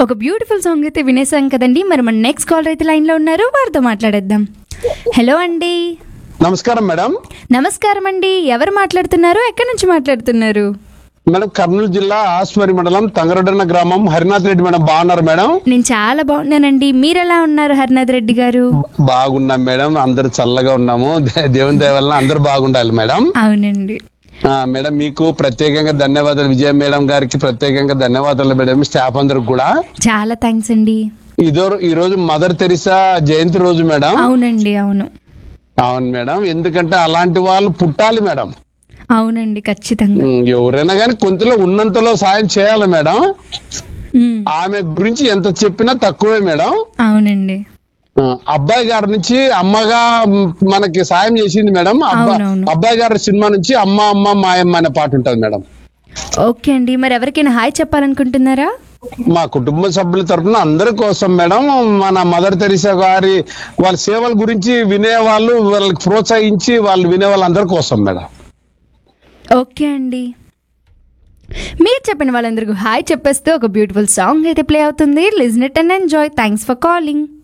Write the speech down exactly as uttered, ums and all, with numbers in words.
ఒక beautiful song అయితే వినేసాం కదండి. మరి మన నెక్స్ట్ కాలర్ అయితే లైన్లో ఉన్నారు, వారితో మాట్లాడేద్దాం. హలో అండి. నమస్కారం మేడం. నమస్కారం అండి. ఎవరు మాట్లాడుతున్నారు, ఎక్కడి నుంచి మాట్లాడుతున్నారు? మేడం కర్నూలు జిల్లా ఆస్మరి మండలం తంగరడన్న గ్రామం హరినాథ్ రెడ్డి మేడం. బాగున్నారు మేడం? నేను చాలా బాగున్నానండి. మీరు ఎలా ఉన్నారు హరినాథ్ రెడ్డి గారు? బాగున్నాం మేడం, అందరు చల్లగా ఉన్నాము. దే- దేవుని దయ వలన అందరు బాగుండాలి మేడం. అవునండి. ఆ, మేడం మీకు ప్రత్యేకంగా ధన్యవాదాలు. విజయ మేడం గారికి ప్రత్యేకంగా ధన్యవాదాలు మేడం. స్టాఫ్ అందరికి కూడా చాలా థ్యాంక్స్ అండి. ఇదో ఈ రోజు మదర్ తెరిసా జయంతి రోజు మేడం. అవునండి. అవును అవును మేడం, ఎందుకంటే అలాంటి వాళ్ళు పుట్టాలి మేడం. అవునండి, ఖచ్చితంగా. ఉమ్, ఎవరైనా కానీ కొంతలో ఉన్నంతలో సాయం చేయాలి మేడం. ఉమ్, ఆమె గురించి ఎంత చెప్పినా తక్కువే మేడం. అవునండి. ఆ, అబ్బాయి గారి నుంచి అమ్మగా మ్, మనకి సాయం చేసింది మేడం. అబ్బా అవునవును. అబ్బాయి గారి సినిమా నుంచి అమ్మ అమ్మ మాయమ్మ అనే పాట ఉంటుంది మేడం. ఓకే అండి. మరి ఎవరికైనా హాయ్ చెప్పాలనుకుంటున్నారా? మా కుటుంబ సభ్యుల తరఫున అందరి కోసం మేడం, మన మదర్ తెరిసా గారి వాళ్ళ సేవల గురించి వినేవాళ్ళు, వాళ్ళకి ప్రోత్సహించి వాళ్ళు వినే వాళ్ళందరి కోసం మేడం. ఓకే అండి. మీరు చెప్పిన వాళ్ళందరికీ హాయ్ చెప్పేస్తూ ఒక బ్యూటిఫుల్ సాంగ్ అయితే ప్లే అవుతుంది. Listen it and enjoy. Thanks for calling.